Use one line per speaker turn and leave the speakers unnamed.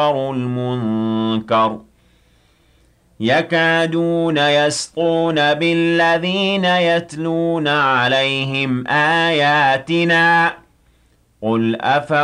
المنكر يكادون يسطون بالذين يتلون عليهم آياتنا قل